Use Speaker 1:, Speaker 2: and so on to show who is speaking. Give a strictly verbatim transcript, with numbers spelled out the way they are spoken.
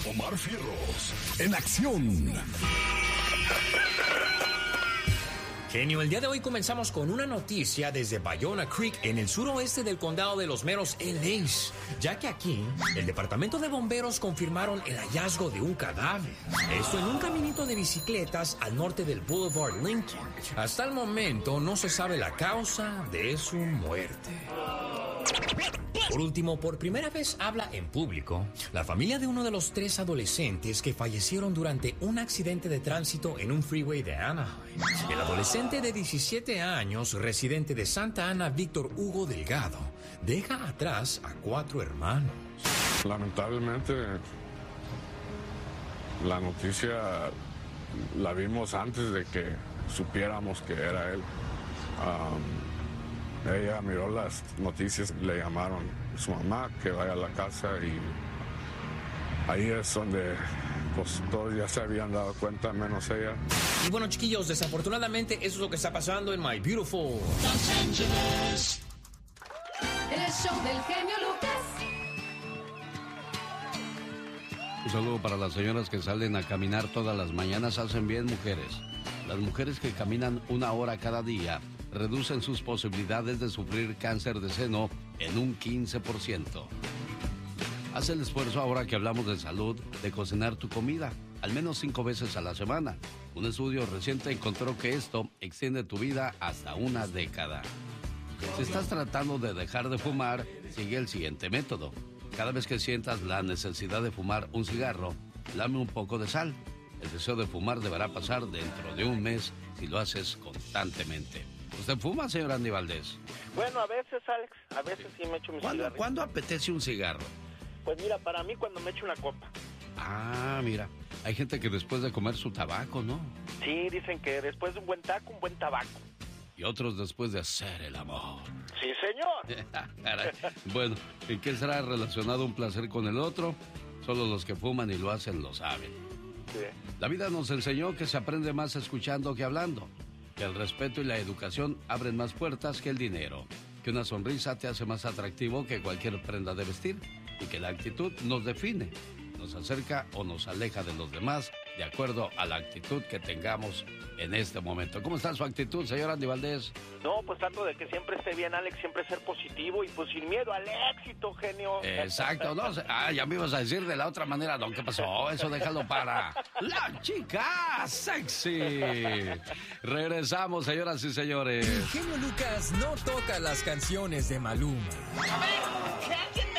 Speaker 1: Omar Fierros, en acción.
Speaker 2: Genio, el día de hoy comenzamos con una noticia desde Bayona Creek, en el suroeste del condado de Los Meros, L A, ya que aquí el departamento de bomberos confirmaron el hallazgo de un cadáver. Esto en un caminito de bicicletas al norte del Boulevard Lincoln. Hasta el momento no se sabe la causa de su muerte. Por último, por primera vez habla en público la familia de uno de los tres adolescentes que fallecieron durante un accidente de tránsito en un freeway de Anaheim. El adolescente de diecisiete años, residente de Santa Ana, Víctor Hugo Delgado, deja atrás a cuatro hermanos.
Speaker 3: Lamentablemente, la noticia la vimos antes de que supiéramos que era él. Um, Ella miró las noticias, le llamaron a su mamá que vaya a la casa y ahí es donde pues todos ya se habían dado cuenta, menos ella.
Speaker 2: Y bueno, chiquillos, desafortunadamente eso es lo que está pasando en My Beautiful Los Angeles.
Speaker 4: El show del genio Lucas.
Speaker 5: Un saludo para las señoras que salen a caminar todas las mañanas. Hacen bien, mujeres. Las mujeres que caminan una hora cada día reducen sus posibilidades de sufrir cáncer de seno en un quince por ciento. Haz el esfuerzo, ahora que hablamos de salud, de cocinar tu comida, al menos cinco veces a la semana. Un estudio reciente encontró que esto extiende tu vida hasta una década. Si estás tratando de dejar de fumar, sigue el siguiente método. Cada vez que sientas la necesidad de fumar un cigarro, lame un poco de sal. El deseo de fumar deberá pasar dentro de un mes si lo haces constantemente. ¿Usted fuma, señor Andy Valdés?
Speaker 6: Bueno, a veces, Alex, a veces sí me echo mi
Speaker 5: ¿Cuándo,
Speaker 6: cigarro.
Speaker 5: ¿Cuándo apetece un cigarro?
Speaker 6: Pues mira, para mí cuando me echo una copa.
Speaker 5: Ah, mira, hay gente que después de comer su tabaco, ¿no?
Speaker 6: Sí, dicen que después de un buen taco, un buen tabaco.
Speaker 5: Y otros después de hacer el amor.
Speaker 6: Sí, señor.
Speaker 5: Caray. Bueno, ¿en qué será relacionado un placer con el otro? Solo los que fuman y lo hacen lo saben.
Speaker 6: Sí.
Speaker 5: La vida nos enseñó que se aprende más escuchando que hablando, que el respeto y la educación abren más puertas que el dinero, que una sonrisa te hace más atractivo que cualquier prenda de vestir y que la actitud nos define, nos acerca o nos aleja de los demás de acuerdo a la actitud que tengamos en este momento. ¿Cómo está su actitud, señor Andy Valdés?
Speaker 6: No, pues trato de que siempre esté bien, Alex, siempre ser positivo y pues sin miedo al éxito, genio.
Speaker 5: Exacto, no, ah, ya me ibas a decir de la otra manera, no, ¿qué pasó? Eso déjalo para la chica sexy. Regresamos, señoras y señores.
Speaker 2: El genio Lucas no toca las canciones de Maluma.